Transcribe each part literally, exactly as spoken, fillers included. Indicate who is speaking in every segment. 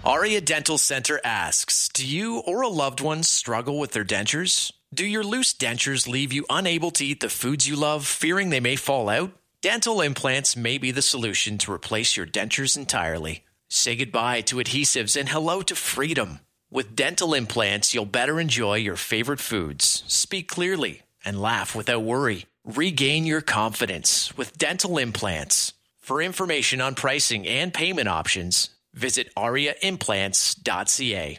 Speaker 1: Aria Dental Center asks, do you or a loved one struggle with their dentures? Do your loose dentures leave you unable to eat the foods you love, fearing they may fall out? Dental implants may be the solution to replace your dentures entirely. Say goodbye to adhesives and hello to freedom. With dental implants, you'll better enjoy your favorite foods, speak clearly, and laugh without worry. Regain your confidence with dental implants. For information on pricing and payment options, visit aria implants dot c a.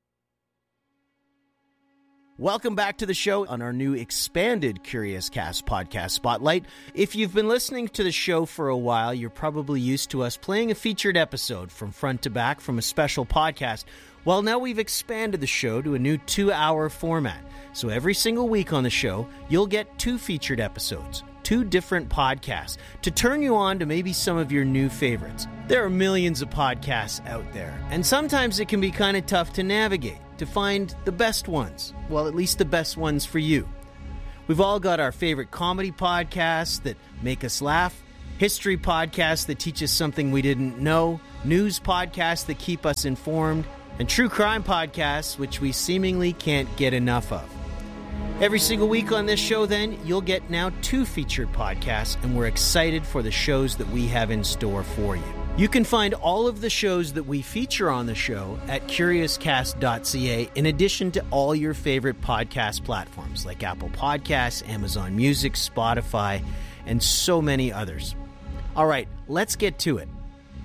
Speaker 2: Welcome back to the show on our new expanded Curious Cast podcast spotlight. If you've been listening to the show for a while, you're probably used to us playing a featured episode from front to back from a special podcast. Well, now we've expanded the show to a new two-hour format. So every single week on the show, you'll get two featured episodes, two different podcasts, to turn you on to maybe some of your new favorites. There are millions of podcasts out there, and sometimes it can be kind of tough to navigate, to find the best ones. Well, at least the best ones for you. We've all got our favorite comedy podcasts that make us laugh, history podcasts that teach us something we didn't know, news podcasts that keep us informed, and true crime podcasts, which we seemingly can't get enough of. Every single week on this show, then, you'll get now two featured podcasts, and we're excited for the shows that we have in store for you. You can find all of the shows that we feature on the show at curious cast dot c a, in addition to all your favorite podcast platforms like Apple Podcasts, Amazon Music, Spotify, and so many others. All right, let's get to it.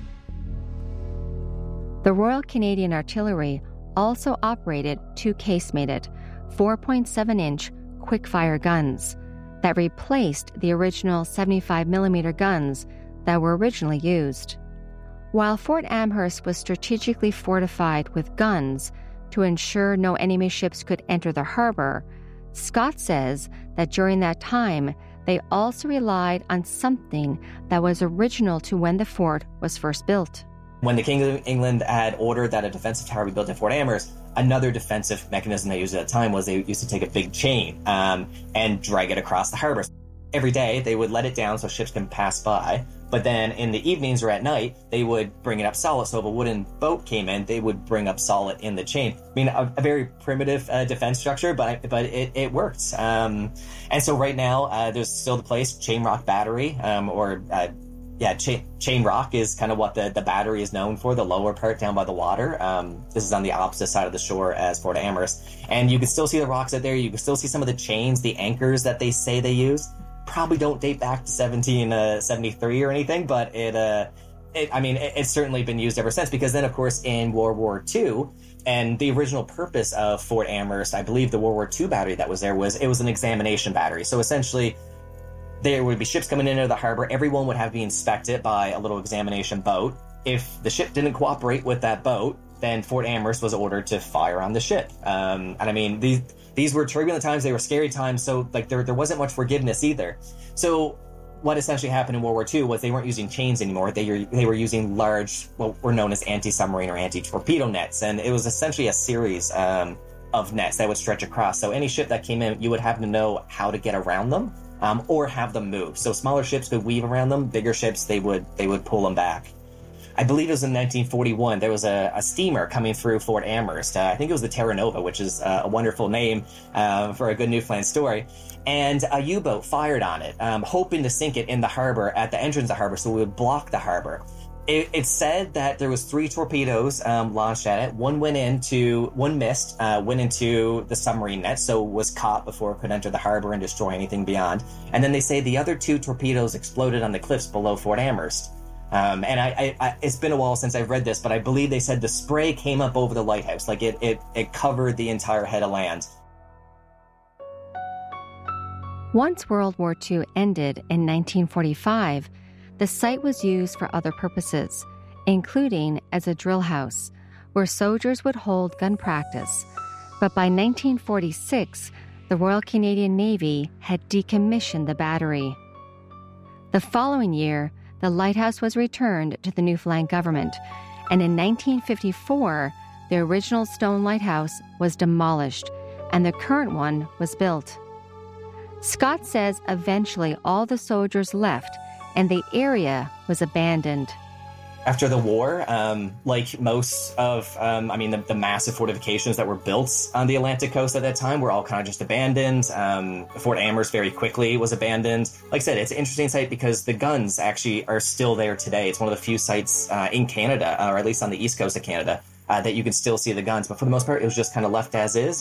Speaker 3: The Royal Canadian Artillery also operated two casemated, four point seven inch quick-fire guns that replaced the original seventy-five millimeter guns that were originally used. While Fort Amherst was strategically fortified with guns to ensure no enemy ships could enter the harbor, Scott says that during that time, they also relied on something that was original to when the fort was first built.
Speaker 4: When the King of England had ordered that a defensive tower be built at Fort Amherst, another defensive mechanism they used at the time was they used to take a big chain um, and drag it across the harbor. Every day, they would let it down so ships can pass by. But then in the evenings or at night, they would bring it up solid. So if a wooden boat came in, they would bring up solid in the chain. I mean, a, a very primitive uh, defense structure, but but it, it worked. Um, and so right now, uh, there's still the place, Chain Rock Battery, um, or uh, yeah, Chain, Chain Rock is kind of what the, the battery is known for, the lower part down by the water. Um, this is on the opposite side of the shore as Fort Amherst. And you can still see the rocks out there. You can still see some of the chains, the anchors that they say they use. Probably don't date back to seventeen seventy-three or anything, but it, uh, it I mean, it, it's certainly been used ever since, because then, of course, in World War Two, and the original purpose of Fort Amherst, I believe the World War Two battery that was there was, it was an examination battery. So essentially, there would be ships coming into the harbor. Everyone would have to be inspected by a little examination boat. If the ship didn't cooperate with that boat, then Fort Amherst was ordered to fire on the ship. Um, and I mean, these these were turbulent times, they were scary times, so like there there wasn't much forgiveness either. So what essentially happened in World War Two was they weren't using chains anymore. They were, they were using large, what were known as anti-submarine or anti-torpedo nets. And it was essentially a series um, of nets that would stretch across. So any ship that came in, you would have to know how to get around them um, or have them move. So smaller ships could weave around them, bigger ships, they would they would pull them back. I believe it was in nineteen forty-one, there was a, a steamer coming through Fort Amherst. Uh, I think it was the Terra Nova, which is uh, a wonderful name uh, for a good Newfoundland story. And a U-boat fired on it, um, hoping to sink it in the harbor at the entrance of the harbor, so we would block the harbor. It, it said that there was three torpedoes um, launched at it. One went into, one missed, uh, went into the submarine net, so was caught before it could enter the harbor and destroy anything beyond. And then they say the other two torpedoes exploded on the cliffs below Fort Amherst. Um, and I, I, I, it's been a while since I've read this, but I believe they said the spray came up over the lighthouse, like it, it, it covered the entire head of land.
Speaker 3: Once World War Two ended in nineteen forty-five, the site was used for other purposes, including as a drill house, where soldiers would hold gun practice. But by nineteen forty-six, the Royal Canadian Navy had decommissioned the battery. The following year, the lighthouse was returned to the Newfoundland government, and in nineteen fifty-four, the original stone lighthouse was demolished, and the current one was built. Scott says eventually all the soldiers left, and the area was abandoned.
Speaker 4: After the war, um, like most of, um, I mean, the, the massive fortifications that were built on the Atlantic coast at that time were all kind of just abandoned. Um, Fort Amherst very quickly was abandoned. Like I said, it's an interesting site because the guns actually are still there today. It's one of the few sites uh, in Canada, or at least on the east coast of Canada, uh, that you can still see the guns. But for the most part, it was just kind of left as is.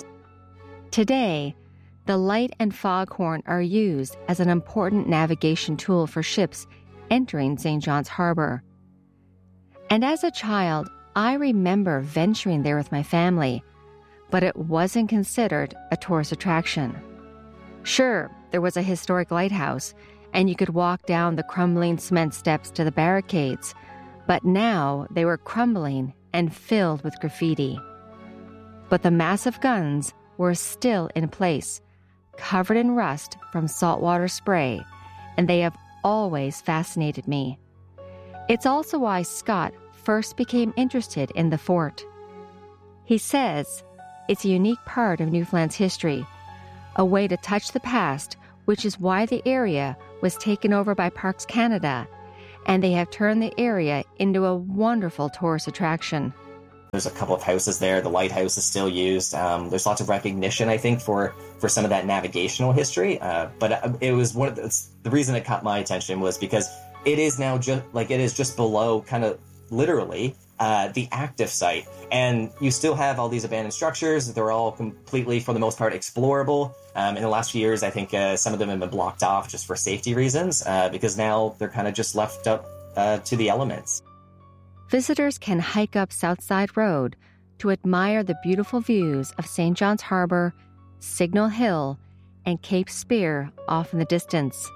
Speaker 3: Today, the light and foghorn are used as an important navigation tool for ships entering Saint John's Harbor. And as a child, I remember venturing there with my family, but it wasn't considered a tourist attraction. Sure, there was a historic lighthouse, and you could walk down the crumbling cement steps to the barricades, but now they were crumbling and filled with graffiti. But the massive guns were still in place, covered in rust from saltwater spray, and they have always fascinated me. It's also why Scott first became interested in the fort. He says it's a unique part of Newfoundland's history, a way to touch the past, which is why the area was taken over by Parks Canada, and they have turned the area into a wonderful tourist attraction.
Speaker 4: There's a couple of houses there. The lighthouse is still used. Um, there's lots of recognition, I think, for, for some of that navigational history. Uh, but it was one of the, the reason it caught my attention was because it is now just like it is just below, kind of literally, uh, the active site. And you still have all these abandoned structures. They're all completely, for the most part, explorable. Um, in the last few years, I think uh, some of them have been blocked off just for safety reasons, uh, because now they're kind of just left up uh, to the elements.
Speaker 3: Visitors can hike up Southside Road to admire the beautiful views of Saint John's Harbor, Signal Hill, and Cape Spear off in the distance.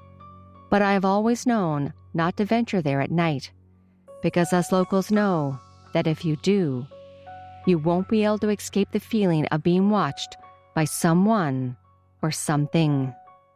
Speaker 3: But I have always known not to venture there at night, because us locals know that if you do, you won't be able to escape the feeling of being watched by someone or something.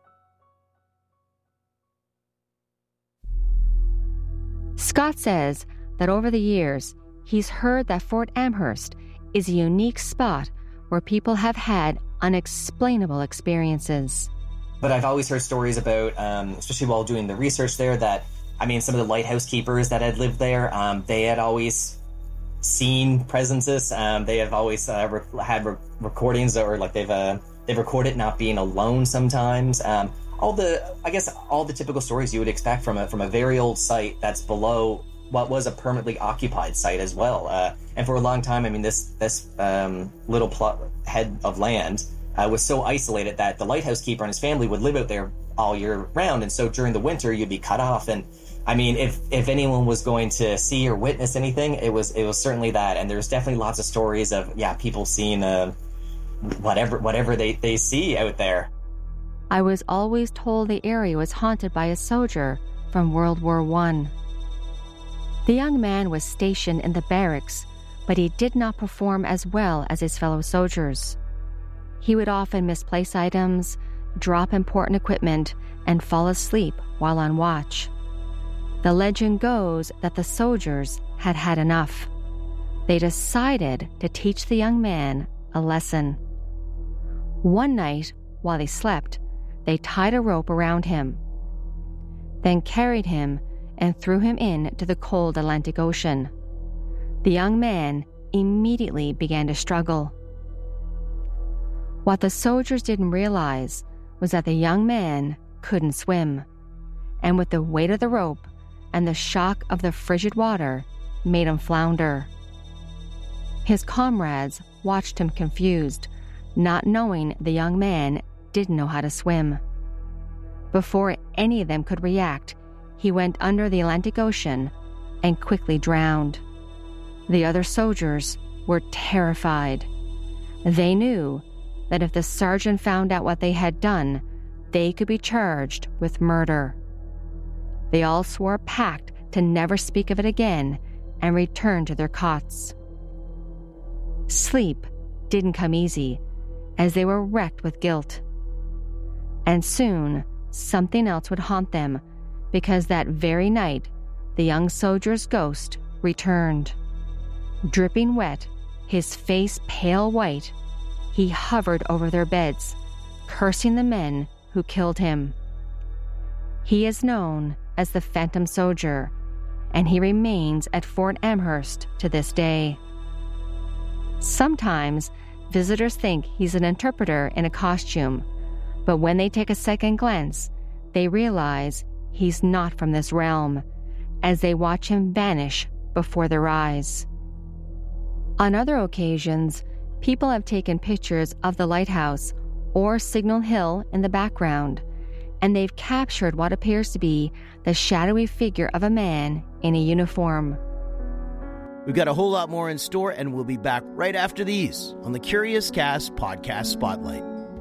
Speaker 3: Scott says that over the years, he's heard that Fort Amherst is a unique spot where people have had unexplainable experiences.
Speaker 4: But I've always heard stories about, um, especially while doing the research there, that, I mean, some of the lighthouse keepers that had lived there, um, they had always seen presences. Um, they have always uh, re- had re- recordings, or like they've uh, they've recorded not being alone sometimes. Um, all the, I guess, all the typical stories you would expect from a from a very old site that's below what was a permanently occupied site as well. Uh, and for a long time, I mean, this this um, little plot head of land uh, was so isolated that the lighthouse keeper and his family would live out there all year round. And so during the winter, you'd be cut off. And I mean, if if anyone was going to see or witness anything, it was it was certainly that. And there's definitely lots of stories of, yeah, people seeing uh, whatever whatever they, they see out there.
Speaker 3: I was always told the area was haunted by a soldier from World War One. The young man was stationed in the barracks, but he did not perform as well as his fellow soldiers. He would often misplace items, drop important equipment, and fall asleep while on watch. The legend goes that the soldiers had had enough. They decided to teach the young man a lesson. One night, while he slept, they tied a rope around him, then carried him and threw him into the cold Atlantic Ocean. The young man immediately began to struggle. What the soldiers didn't realize was that the young man couldn't swim, and with the weight of the rope and the shock of the frigid water made him flounder. His comrades watched him confused, not knowing the young man didn't know how to swim. Before any of them could react, he went under the Atlantic Ocean and quickly drowned. The other soldiers were terrified. They knew that if the sergeant found out what they had done, they could be charged with murder. They all swore a pact to never speak of it again and returned to their cots. Sleep didn't come easy, as they were wrecked with guilt. And soon, something else would haunt them, because that very night, the young soldier's ghost returned. Dripping wet, his face pale white, he hovered over their beds, cursing the men who killed him. He is known as the Phantom Soldier, and he remains at Fort Amherst to this day. Sometimes, visitors think he's an interpreter in a costume, but when they take a second glance, they realize he's not from this realm, as they watch him vanish before their eyes. On other occasions, people have taken pictures of the lighthouse or Signal Hill in the background, and they've captured what appears to be the shadowy figure of a man in a uniform.
Speaker 2: We've got a whole lot more in store, and we'll be back right after these on the Curious Cast Podcast Spotlight.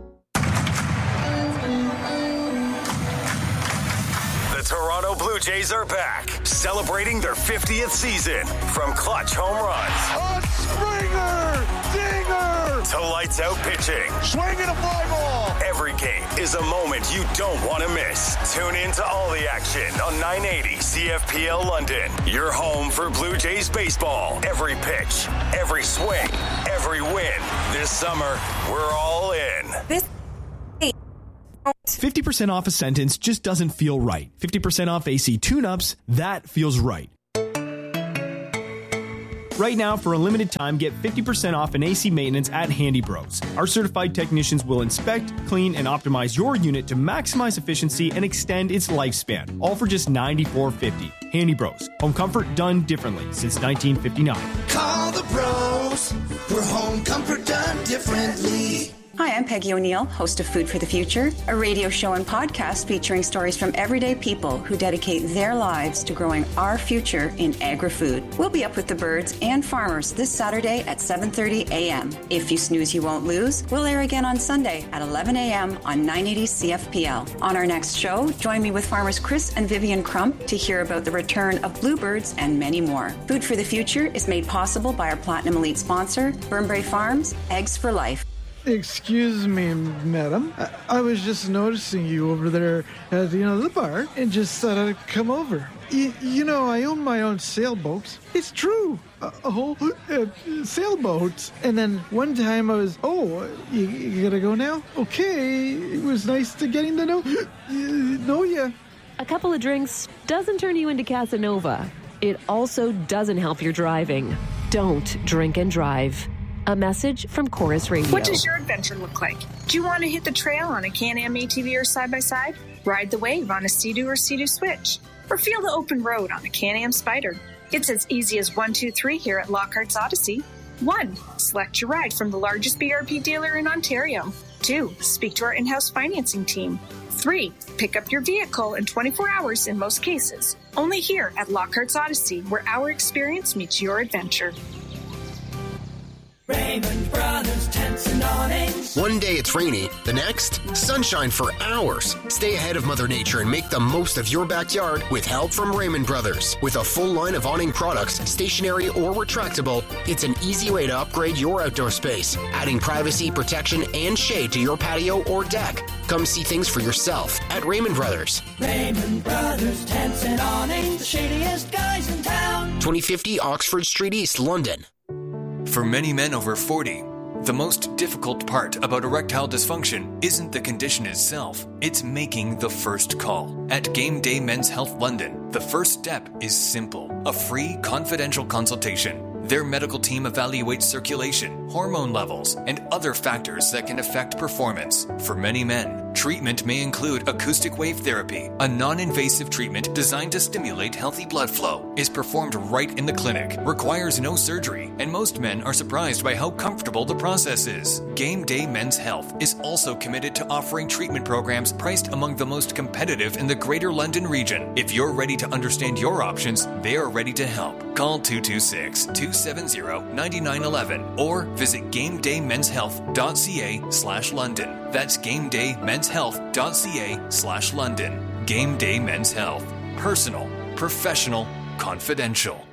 Speaker 5: The Toronto Blue Jays are back, celebrating their fiftieth season. From clutch home runs,
Speaker 6: a Springer, dinger,
Speaker 5: to lights out pitching,
Speaker 6: swinging a fly ball.
Speaker 5: Every game is a moment you don't want to miss. Tune in to all the action on nine eighty C F P L London. Your home for Blue Jays baseball. Every pitch, every swing, every win. This summer, we're all in.
Speaker 7: This
Speaker 8: fifty percent off a sentence just doesn't feel right. fifty percent off A C tune-ups, that feels right. Right now, for a limited time, get fifty percent off an A C maintenance at Handy Bros. Our certified technicians will inspect, clean, and optimize your unit to maximize efficiency and extend its lifespan, all for just ninety-four fifty. Handy Bros. Home comfort done differently since nineteen fifty-nine.
Speaker 9: Call the bros for home comfort done differently.
Speaker 7: Hi, I'm Peggy O'Neill, host of Food for the Future, a radio show and podcast featuring stories from everyday people who dedicate their lives to growing our future in agri-food. We'll be up with the birds and farmers this Saturday at seven thirty a.m. If you snooze, you won't lose. We'll air again on Sunday at eleven a.m. on nine eighty C F P L. On our next show, join me with farmers Chris and Vivian Crump to hear about the return of bluebirds and many more. Food for the Future is made possible by our Platinum Elite sponsor, Burnbrae Farms, Eggs for Life.
Speaker 10: Excuse me, madam. I, I was just noticing you over there at, you know, the bar and just thought I'd come over. Y- you know, I own my own sailboats. It's true. A, a whole uh, sailboat. And then one time I was, oh, you, you gotta go now? Okay. It was nice to getting to know, uh, know ya.
Speaker 11: A couple of drinks doesn't turn you into Casanova. It also doesn't help your driving. Don't drink and drive. A message from Chorus Radio.
Speaker 12: What does your adventure look like? Do you want to hit the trail on a Can-Am A T V or side-by-side? Ride the wave on a Sea-Doo or Sea-Doo Switch? Or feel the open road on a Can-Am Spyder? It's as easy as one, two, three here at Lockhart's Odyssey. One, select your ride from the largest B R P dealer in Ontario. Two, speak to our in-house financing team. Three, pick up your vehicle in twenty-four hours in most cases. Only here at Lockhart's Odyssey, where our experience meets your adventure.
Speaker 9: Raymond Brothers Tents and Awnings.
Speaker 13: One day it's rainy, the next, sunshine for hours. Stay ahead of Mother Nature and make the most of your backyard with help from Raymond Brothers. With a full line of awning products, stationary or retractable, it's an easy way to upgrade your outdoor space, adding privacy, protection, and shade to your patio or deck. Come see things for yourself at Raymond Brothers.
Speaker 9: Raymond Brothers Tents and Awnings, the shadiest guys in town.
Speaker 13: twenty fifty Oxford Street East, London.
Speaker 14: For many men over forty, the most difficult part about erectile dysfunction isn't the condition itself, it's making the first call. At Game Day Men's Health London, the first step is simple: a free, confidential consultation. Their medical team evaluates circulation, hormone levels, and other factors that can affect performance. For many men, treatment may include acoustic wave therapy, a non-invasive treatment designed to stimulate healthy blood flow, is performed right in the clinic, requires no surgery, and most men are surprised by how comfortable the process is. Game Day Men's Health is also committed to offering treatment programs priced among the most competitive in the Greater London region. If you're ready to understand your options, they are ready to help. Call two two six, two seven zero, nine nine one one or visit gamedaymen'shealth.ca slash London. That's gamedaymen'shealth.ca slash London. Game Day Men's Health. Personal, professional, confidential.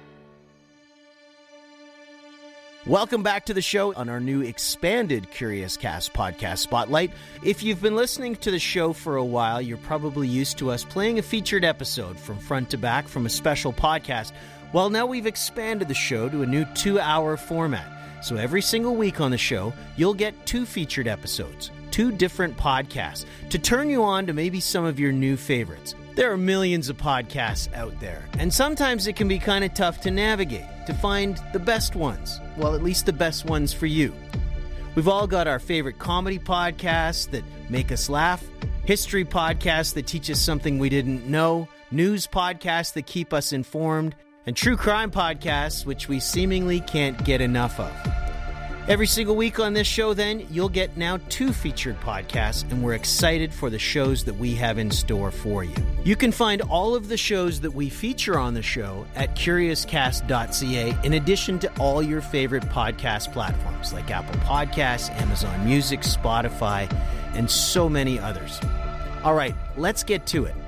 Speaker 2: Welcome back to the show on our new expanded Curious Cast podcast Spotlight. If you've been listening to the show for a while, you're probably used to us playing a featured episode from front to back from a special podcast. Well, now we've expanded the show to a new two-hour format. So every single week on the show, you'll get two featured episodes, two different podcasts, to turn you on to maybe some of your new favorites. There are millions of podcasts out there, and sometimes it can be kind of tough to navigate, to find the best ones. Well, at least the best ones for you. We've all got our favorite comedy podcasts that make us laugh, history podcasts that teach us something we didn't know, news podcasts that keep us informed, and true crime podcasts which we seemingly can't get enough of. Every single week on this show, then, you'll get now two featured podcasts, and we're excited for the shows that we have in store for you. You can find all of the shows that we feature on the show at curious cast dot c a, in addition to all your favorite podcast platforms like Apple Podcasts, Amazon Music, Spotify, and so many others. All right, let's get to it.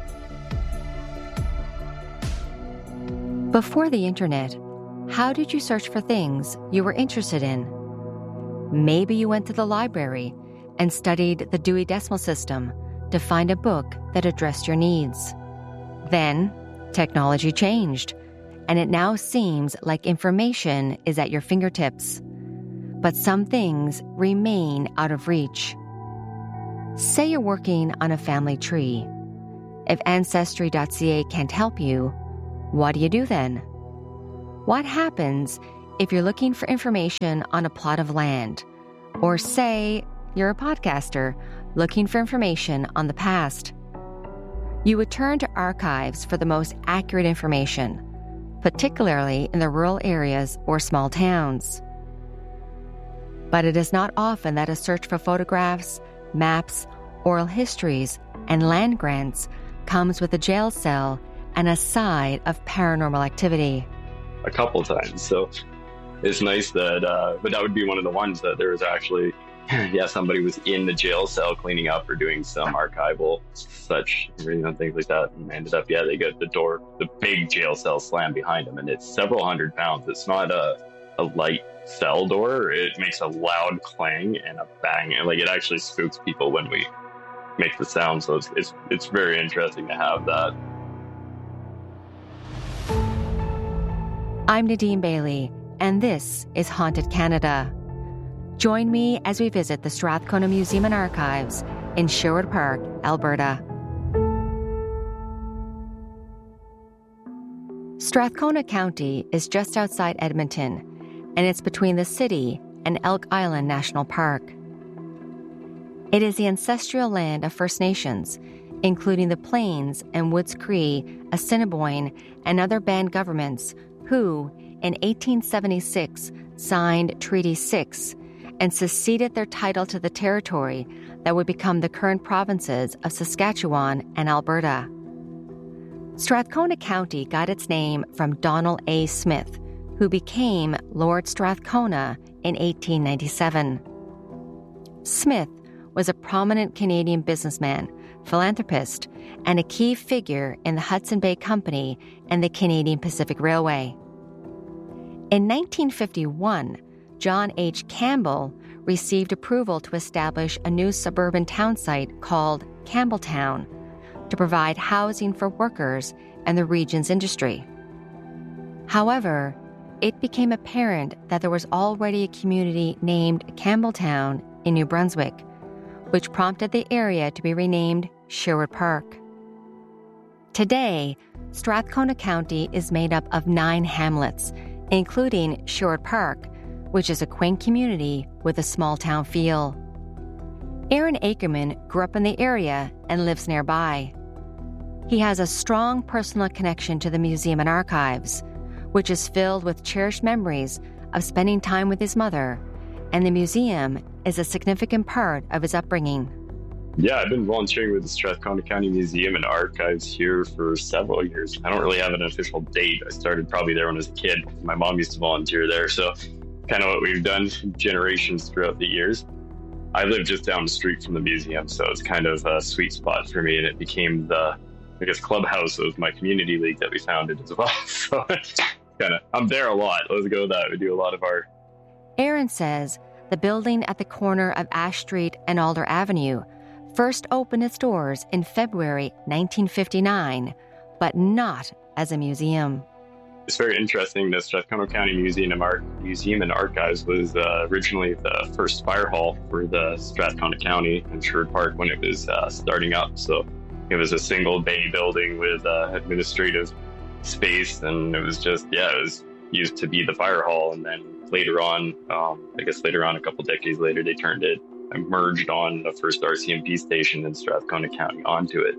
Speaker 3: Before the internet, how did you search for things you were interested in? Maybe you went to the library and studied the Dewey Decimal System to find a book that addressed your needs. Then, technology changed, and it now seems like information is at your fingertips. But some things remain out of reach. Say you're working on a family tree. If Ancestry dot c a can't help you, what do you do then? What happens if you're looking for information on a plot of land? Or say you're a podcaster looking for information on the past? You would turn to archives for the most accurate information, particularly in the rural areas or small towns. But it is not often that a search for photographs, maps, oral histories, and land grants comes with a jail cell and a side of paranormal activity.
Speaker 15: A couple times, so it's nice that, uh, but that would be one of the ones that there was actually, yeah, somebody was in the jail cell cleaning up or doing some archival such, you know, things like that, and ended up, yeah, they got the door, the big jail cell slammed behind them, and it's several hundred pounds. It's not a, a light cell door. It makes a loud clang and a bang, and like it actually spooks people when we make the sound. So it's it's, it's very interesting to have that.
Speaker 3: I'm Nadine Bailey, and this is Haunted Canada. Join me as we visit the Strathcona Museum and Archives in Sherwood Park, Alberta. Strathcona County is just outside Edmonton, and it's between the city and Elk Island National Park. It is the ancestral land of First Nations, including the Plains and Woods Cree, Assiniboine, and other band governments who, in eighteen seventy-six, signed Treaty six and seceded their title to the territory that would become the current provinces of Saskatchewan and Alberta. Strathcona County got its name from Donald A. Smith, who became Lord Strathcona in eighteen ninety-seven. Smith was a prominent Canadian businessman, philanthropist, and a key figure in the Hudson Bay Company and the Canadian Pacific Railway. In nineteen fifty-one, John H. Campbell received approval to establish a new suburban town site called Campbelltown to provide housing for workers and the region's industry. However, it became apparent that there was already a community named Campbelltown in New Brunswick, which prompted the area to be renamed Sherwood Park. Today, Strathcona County is made up of nine hamlets, including Sherwood Park, which is a quaint community with a small-town feel. Aaron Ackerman grew up in the area and lives nearby. He has a strong personal connection to the museum and archives, which is filled with cherished memories of spending time with his mother, and the museum is a significant part of his upbringing.
Speaker 15: Yeah, I've been volunteering with the Strathcona County Museum and Archives here for several years. I don't really have an official date. I started probably there when I was a kid. My mom used to volunteer there, so kind of what we've done generations throughout the years. I live just down the street from the museum, so it's kind of a sweet spot for me, and it became the, I guess, clubhouse of my community league that we founded as well. So kind of, I'm there a lot. Let's go with that. We do a lot of art.
Speaker 3: Aaron says the building at the corner of Ash Street and Alder Avenue first opened its doors in February nineteen fifty-nine, but not as a museum.
Speaker 15: It's very interesting. The Strathcona County Museum and, Ar- Museum and Archives was uh, originally the first fire hall for the Strathcona County in Sherwood Park when it was uh, starting up. So it was a single bay building with uh, administrative space, and it was just, yeah, it was used to be the fire hall. And then later on, um, I guess later on, a couple decades later, they turned it and merged on the first R C M P station in Strathcona County onto it.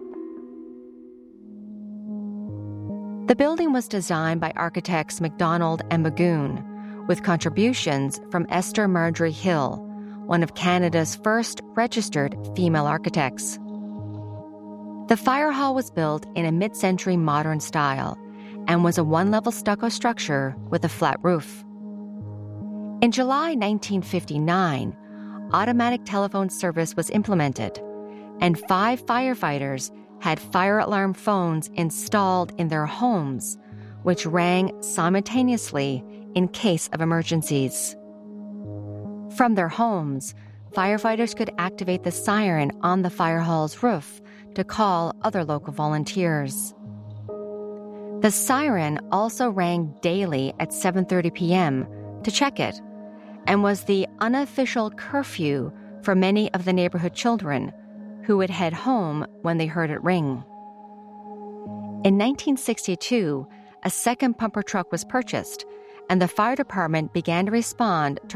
Speaker 3: The building was designed by architects MacDonald and Magoon, with contributions from Esther Marjorie Hill, one of Canada's first registered female architects. The fire hall was built in a mid-century modern style and was a one-level stucco structure with a flat roof. In July nineteen fifty-nine, automatic telephone service was implemented, and five firefighters had fire alarm phones installed in their homes, which rang simultaneously in case of emergencies. From their homes, firefighters could activate the siren on the fire hall's roof to call other local volunteers. The siren also rang daily at seven thirty p.m. to check it, and was the unofficial curfew for many of the neighborhood children who would head home when they heard it ring. In nineteen sixty-two, a second pumper truck was purchased, and the fire department began to respond to